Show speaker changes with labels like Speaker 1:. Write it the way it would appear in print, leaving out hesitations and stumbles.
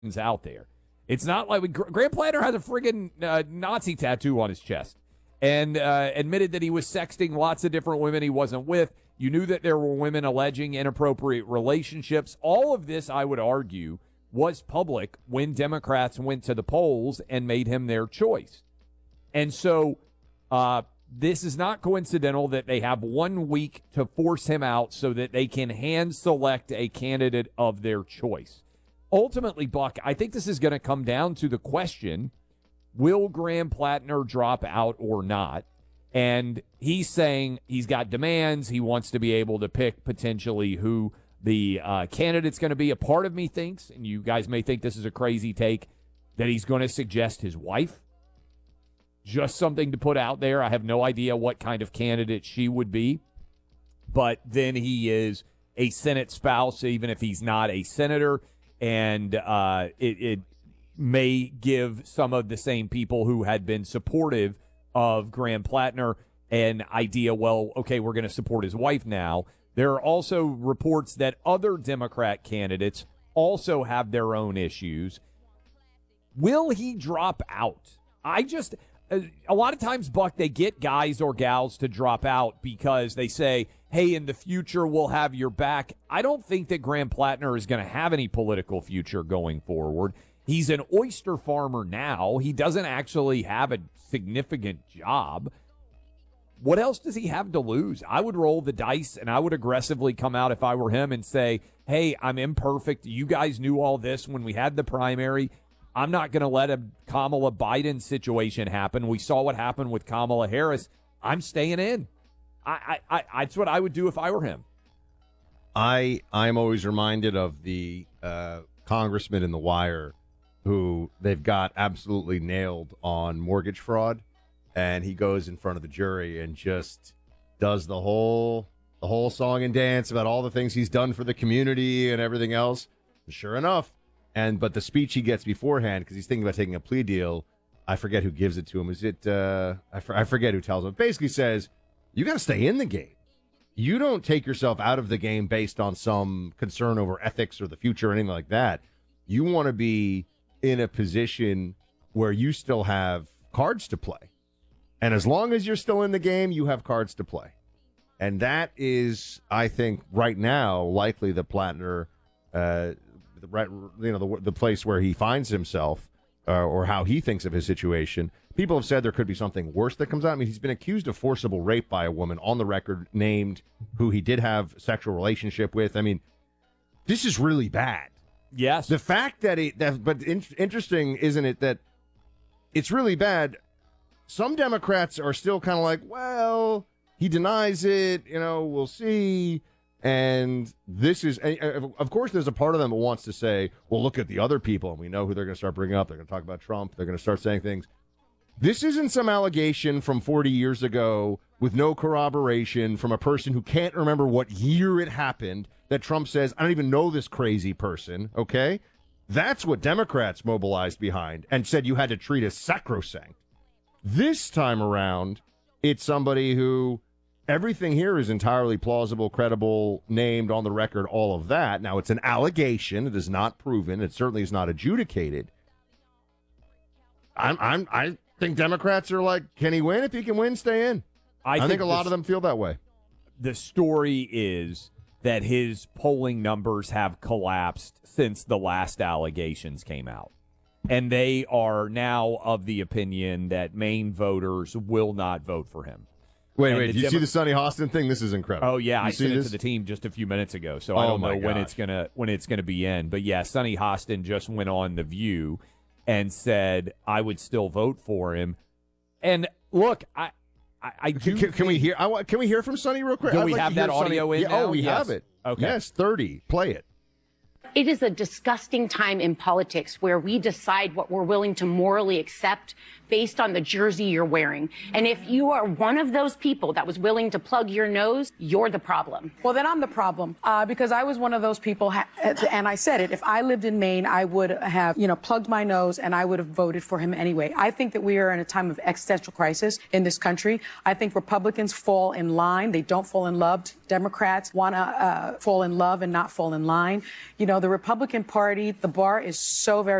Speaker 1: out there. It's not like Graham Plattner has a friggin' Nazi tattoo on his chest and admitted that he was sexting lots of different women he wasn't with. You knew that there were women alleging inappropriate relationships. All of this, I would argue, was public when Democrats went to the polls and made him their choice. And so this is not coincidental that they have 1 week to force him out so that they can hand select a candidate of their choice. Ultimately, Buck, I think this is going to come down to the question, will Graham Plattner drop out or not? And he's saying he's got demands. He wants to be able to pick potentially who the candidate's going to be. A part of me thinks, and you guys may think this is a crazy take, that he's going to suggest his wife. Just something to put out there. I have no idea what kind of candidate she would be. But then he is a Senate spouse, even if he's not a senator. And it may give some of the same people who had been supportive of Graham Plattner an idea, well, okay, we're going to support his wife now. There are also reports that other Democrat candidates also have their own issues. Will he drop out? A lot of times, Buck, they get guys or gals to drop out because they say, hey, in the future, we'll have your back. I don't think that Graham Plattner is going to have any political future going forward. He's an oyster farmer now. He doesn't actually have a significant job. What else does he have to lose? I would roll the dice, and I would aggressively come out if I were him and say, hey, I'm imperfect. You guys knew all this when we had the primary. I'm not going to let a Kamala Biden situation happen. We saw what happened with Kamala Harris. I'm staying in. That's what I would do if I were him.
Speaker 2: I'm always reminded of the congressman in The Wire who they've got absolutely nailed on mortgage fraud, and he goes in front of the jury and just does the whole song and dance about all the things he's done for the community and everything else. And sure enough, but the speech he gets beforehand, because he's thinking about taking a plea deal, I forget who gives it to him. Is it I forget who tells him. It basically says, you got to stay in the game. You don't take yourself out of the game based on some concern over ethics or the future or anything like that. You want to be in a position where you still have cards to play. And as long as you're still in the game, you have cards to play. And that is, I think, right now, likely the Plattner, the place where he finds himself or how he thinks of his situation. People have said there could be something worse that comes out. I mean, he's been accused of forcible rape by a woman on the record, named who he did have sexual relationship with. I mean, this is really bad.
Speaker 1: Yes.
Speaker 2: The fact that interesting, isn't it, that it's really bad. Some Democrats are still kind of like, well, he denies it, we'll see. And this is, of course, there's a part of them that wants to say, well, look at the other people, and we know who they're going to start bringing up. They're going to talk about Trump. They're going to start saying things. This isn't some allegation from 40 years ago with no corroboration from a person who can't remember what year it happened that Trump says, I don't even know this crazy person, okay? That's what Democrats mobilized behind and said you had to treat as sacrosanct. This time around, it's somebody who everything here is entirely plausible, credible, named on the record, all of that. Now, it's an allegation. It is not proven. It certainly is not adjudicated. I think Democrats are like, can he win? If he can win, stay in. I think a lot of them feel that way.
Speaker 1: The story is that his polling numbers have collapsed since the last allegations came out. And they are now of the opinion that Maine voters will not vote for him.
Speaker 2: Wait, did you see the Sonny Hostin thing? This is incredible.
Speaker 1: Oh, yeah, I sent it to the team just a few minutes ago, so I don't know when it's gonna be in. But, yeah, Sonny Hostin just went on The View and said, I would still vote for him. And, look, I do
Speaker 2: Can we hear from Sonny real quick?
Speaker 1: Do we have that audio in now?
Speaker 2: Oh, we have it.
Speaker 1: Okay.
Speaker 2: Yes, 30. Play it.
Speaker 3: It is a disgusting time in politics where we decide what we're willing to morally accept based on the jersey you're wearing. And if you are one of those people that was willing to plug your nose, you're the problem.
Speaker 4: Well, then I'm the problem because I was one of those people, and I said it. If I lived in Maine, I would have, plugged my nose, and I would have voted for him anyway. I think that we are in a time of existential crisis in this country. I think Republicans fall in line. They don't fall in love. Democrats want to fall in love and not fall in line. the Republican Party, the bar is so very